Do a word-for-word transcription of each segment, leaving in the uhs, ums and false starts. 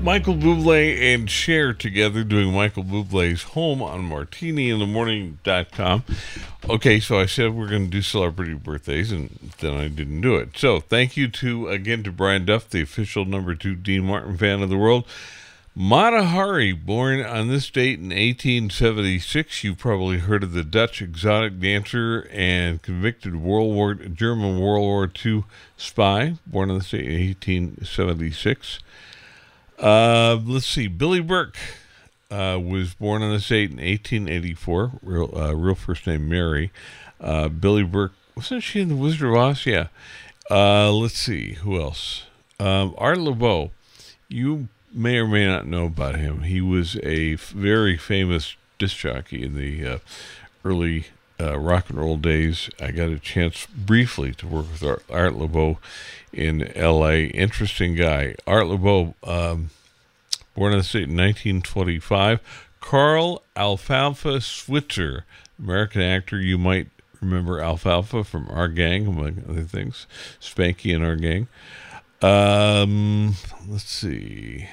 Michael Bublé and Cher together doing Michael Bublé's Home on martini in the morning dot com. Okay, so I said we're going to do celebrity birthdays, and then I didn't do it. So thank you to, again, to Brian Duff, the official number two Dean Martin fan of the world. Mata Hari, born on this date in eighteen seventy-six. You've probably heard of the Dutch exotic dancer and convicted World War German World War Two spy, born on this date in eighteen seventy-six. Uh, let's see. Billy Burke uh, was born on this date in eighteen eighty-four. Real, uh, real first name Mary. Uh, Billy Burke, wasn't she in The Wizard of Oz? Yeah. Uh, let's see. Who else? Um, Art Laboe. You may or may not know about him. He was a f- very famous disc jockey in the uh, early uh, rock and roll days. I got a chance briefly to work with Art, Art Laboe in L A. Interesting guy. Art Laboe, um, born in the state in nineteen twenty-five. Carl Alfalfa Switzer, American actor. You might remember Alfalfa from Our Gang, among other things. Spanky and Our Gang. Um, let's see.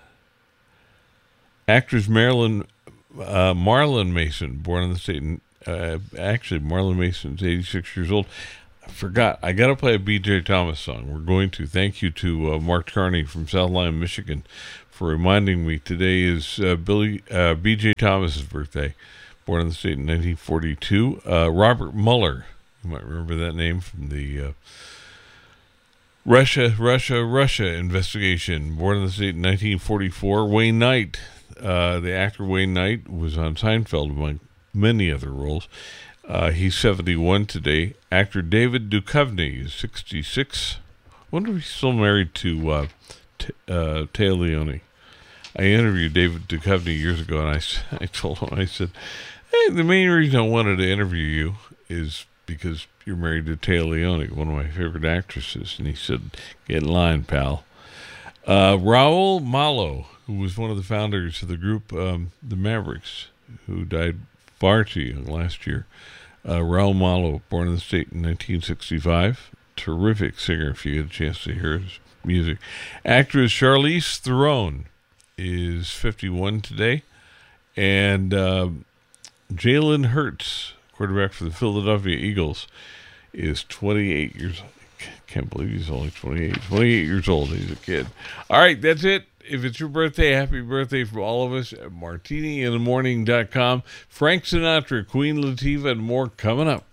Actress Marilyn, uh, Marlon Mason, born in the state. In, uh, actually, Marlon Mason's eighty-six years old. I forgot. I got to play a B J Thomas song. We're going to. Thank you to uh, Mark Carney from South Lyon, Michigan, for reminding me. Today is uh, Billy uh, B J Thomas's birthday, born in the state in nineteen forty-two. Uh, Robert Mueller, you might remember that name from the uh, Russia, Russia, Russia investigation, born in the state in nineteen forty-four. Wayne Knight, uh, the actor Wayne Knight, was on Seinfeld among many other roles. Uh, he's seventy-one today. Actor David Duchovny is sixty-six. I wonder if he's still married to uh, T- uh, Téa Leoni. I interviewed David Duchovny years ago, and I, I told him, I said, hey, the main reason I wanted to interview you is because you're married to Téa Leoni, one of my favorite actresses. And he said, get in line, pal. Uh, Raul Malo, who was one of the founders of the group um, The Mavericks, who died far too young last year. Uh, Raul Malo, born in the state in nineteen sixty-five. Terrific singer if you get a chance to hear his music. Actress Charlize Theron is fifty-one today. And uh, Jalen Hurts, quarterback for the Philadelphia Eagles, is twenty-eight years old. Can't believe he's only twenty-eight. twenty-eight years old. He's a kid. All right, that's it. If it's your birthday, happy birthday from all of us at martini in the morning dot com. Frank Sinatra, Queen Latifah, and more coming up.